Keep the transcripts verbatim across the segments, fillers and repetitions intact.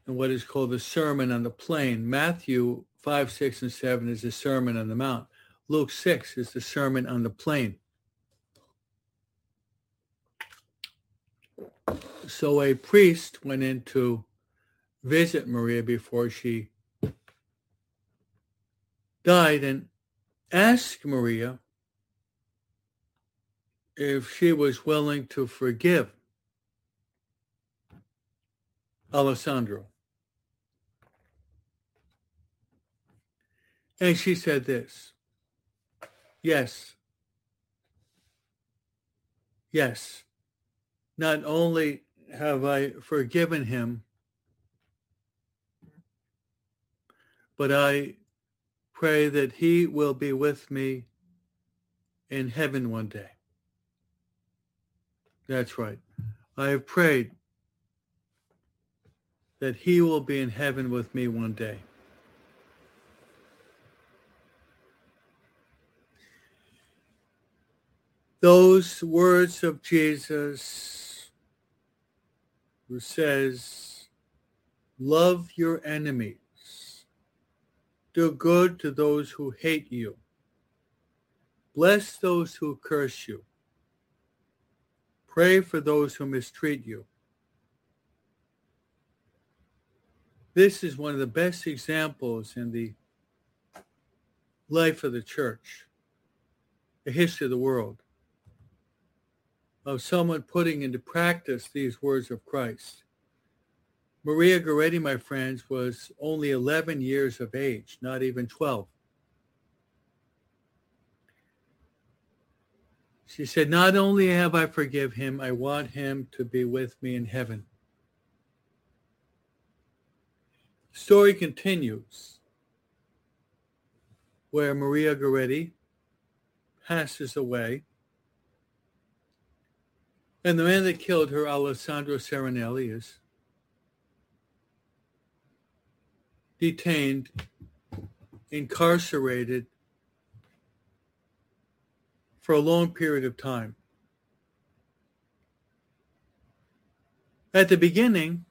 in what is called the Sermon on the Plain. Matthew five, six, and seven is the Sermon on the Mount. Luke six is the Sermon on the Plain. So a priest went in to visit Maria before she died and asked Maria if she was willing to forgive Alessandro. And she said this, yes, yes, not only have I forgiven him, but I pray that he will be with me in heaven one day. That's right. I have prayed that he will be in heaven with me one day. Those words of Jesus who says, love your enemies, do good to those who hate you, bless those who curse you, pray for those who mistreat you. This is one of the best examples in the life of the church, the history of the world, of someone putting into practice these words of Christ. Maria Goretti, my friends, was only eleven years of age, not even twelve. She said, not only have I forgiven him, I want him to be with me in heaven. The story continues where Maria Goretti passes away, and the man that killed her, Alessandro Serenelli, is detained, incarcerated for a long period of time. At the beginning,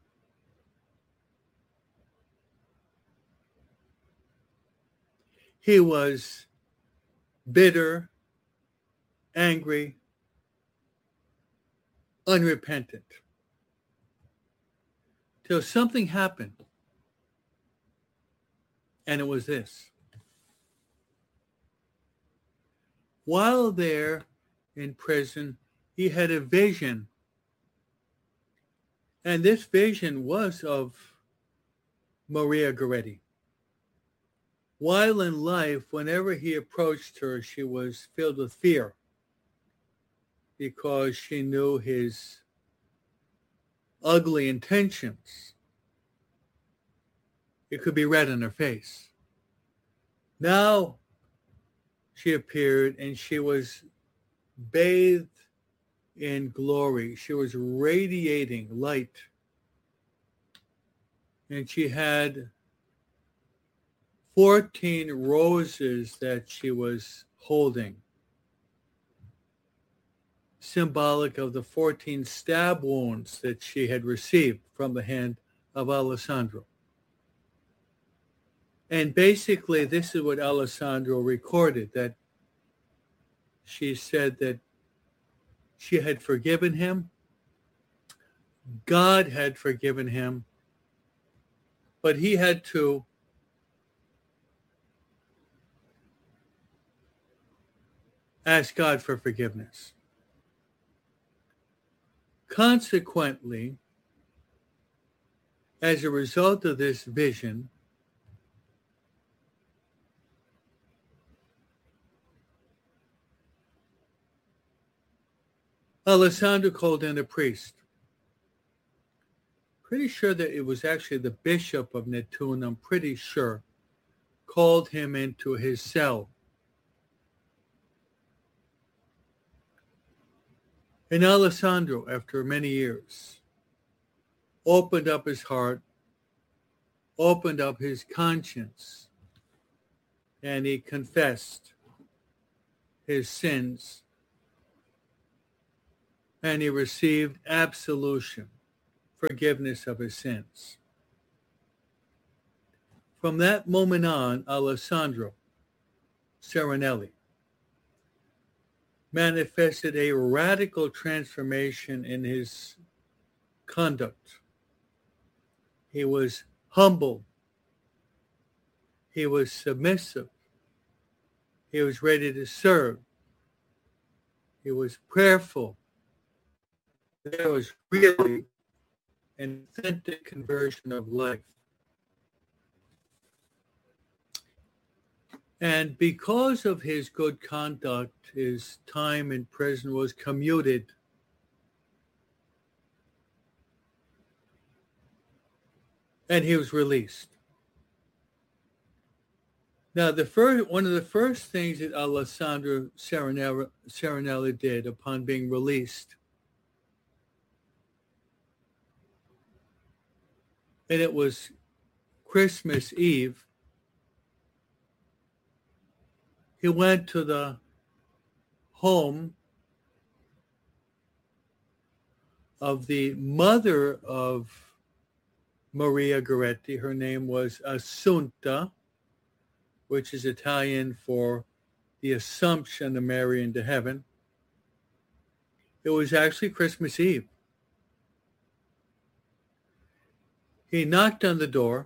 he was bitter, angry, unrepentant, till something happened. And it was this. While there in prison, he had a vision. And this vision was of Maria Goretti. While in life, whenever he approached her, she was filled with fear because she knew his ugly intentions. It could be read on her face. Now she appeared and she was bathed in glory. She was radiating light. And she had fourteen roses that she was holding, symbolic of the fourteen stab wounds that she had received from the hand of Alessandro. And basically, this is what Alessandro recorded, that she said that she had forgiven him, God had forgiven him, but he had to ask God for forgiveness. Consequently, as a result of this vision, Alessandro called in a priest. Pretty sure that it was actually the bishop of Nettuno, I'm pretty sure, called him into his cell. And Alessandro, after many years, opened up his heart, opened up his conscience, and he confessed his sins, and he received absolution, forgiveness of his sins. From that moment on, Alessandro Serenelli manifested a radical transformation in his conduct. He was humble. He was submissive. He was ready to serve. He was prayerful. There was really an authentic conversion of life. And because of his good conduct, his time in prison was commuted. And he was released. Now, the first, one of the first things that Alessandro Serenelli, Serenelli did upon being released, and it was Christmas Eve, he went to the home of the mother of Maria Goretti. Her name was Assunta, which is Italian for the Assumption of Mary into heaven. It was actually Christmas Eve. He knocked on the door.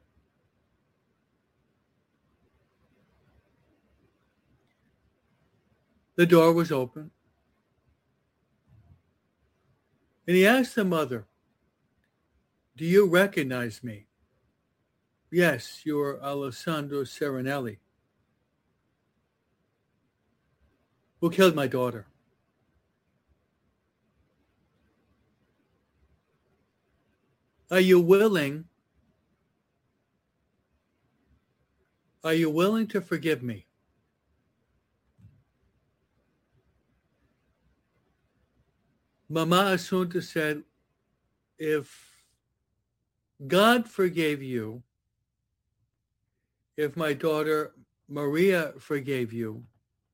The door was open. And he asked the mother, "Do you recognize me?" "Yes, you are Alessandro Serenelli, who killed my daughter." Are you willing? Are you willing to forgive me? Mama Assunta said, if God forgave you, if my daughter Maria forgave you,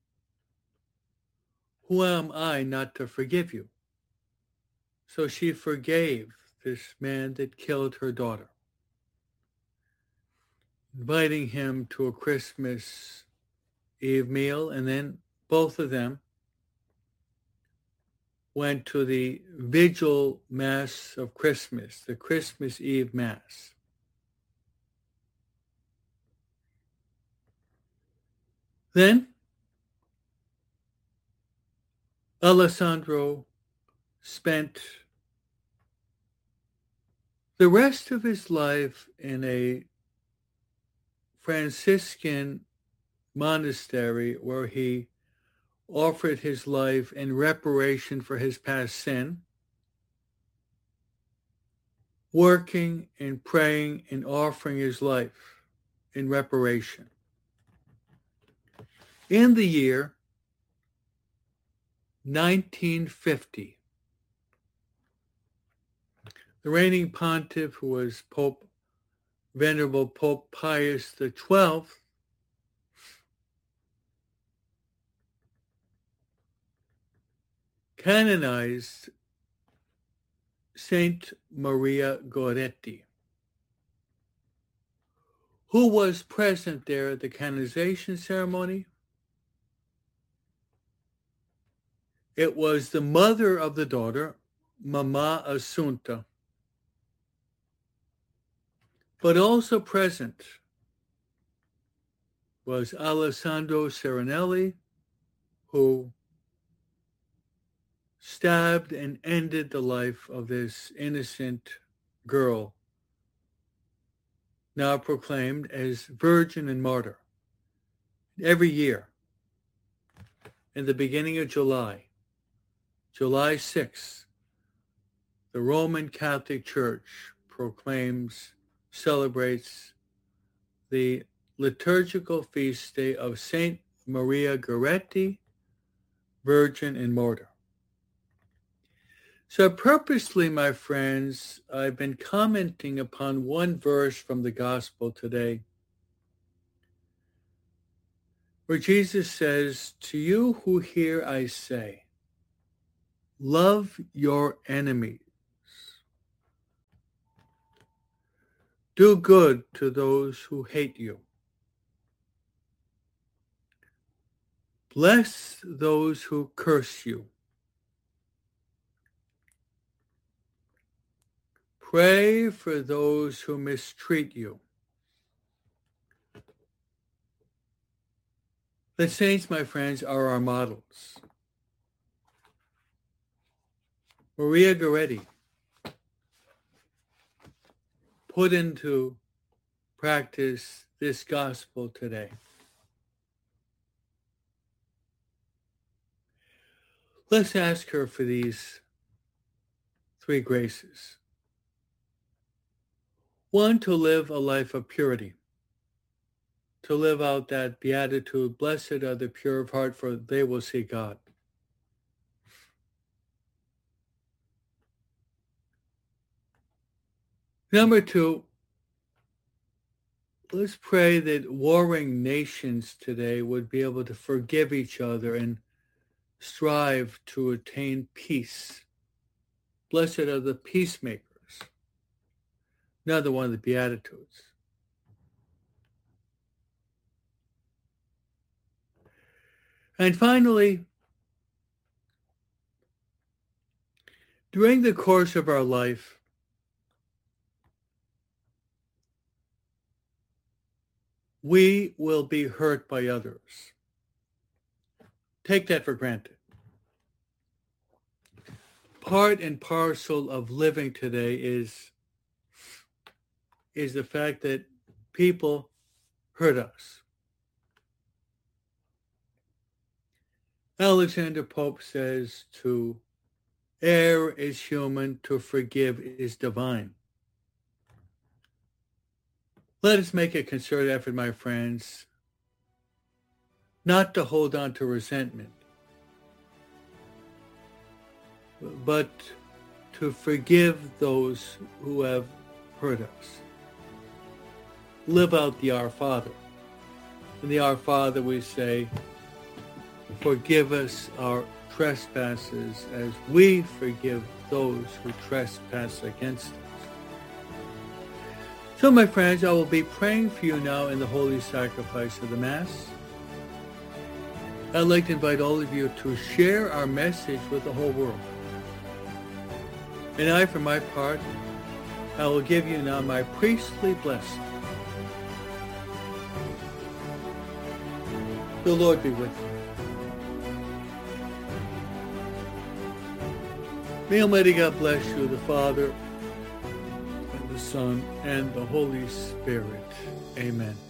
who am I not to forgive you? So she forgave this man that killed her daughter, inviting him to a Christmas Eve meal, and then both of them went to the vigil mass of Christmas, the Christmas Eve Mass. Then Alessandro spent the rest of his life in a Franciscan monastery where he offered his life in reparation for his past sin, working and praying and offering his life in reparation. In the year nineteen fifty, the reigning pontiff, who was Pope, Venerable Pope Pius the twelfth, canonized Saint Maria Goretti, who was present there at the canonization ceremony. It was the mother of the daughter, Mama Assunta, but also present was Alessandro Serenelli, who stabbed and ended the life of this innocent girl, now proclaimed as virgin and martyr. Every year, in the beginning of July, July sixth, the Roman Catholic Church proclaims, celebrates the liturgical feast day of Saint Maria Goretti, Virgin and Martyr. So purposely, my friends, I've been commenting upon one verse from the gospel today, where Jesus says, "To you who hear I say, love your enemies. Do good to those who hate you. Bless those who curse you. Pray for those who mistreat you. The saints, my friends, are our models. Maria Goretti put into practice this gospel today. Let's ask her for these three graces. One, to live a life of purity, to live out that beatitude, blessed are the pure of heart, for they will see God. Number two, let's pray that warring nations today would be able to forgive each other and strive to attain peace. Blessed are the peacemakers. Another one of the Beatitudes. And finally, during the course of our life, we will be hurt by others. Take that for granted. Part and parcel of living today is, is the fact that people hurt us. Alexander Pope says to err is human, to forgive is divine. Let us make a concerted effort, my friends, not to hold on to resentment, but to forgive those who have hurt us. Live out the Our Father. In the Our Father we say, forgive us our trespasses as we forgive those who trespass against us. So, my friends, I will be praying for you now in the holy sacrifice of the Mass. I'd like to invite all of you to share our message with the whole world. And I, for my part, I will give you now my priestly blessing. The Lord be with you. May Almighty God bless you, the Father, and the Son, and the Holy Spirit. Amen.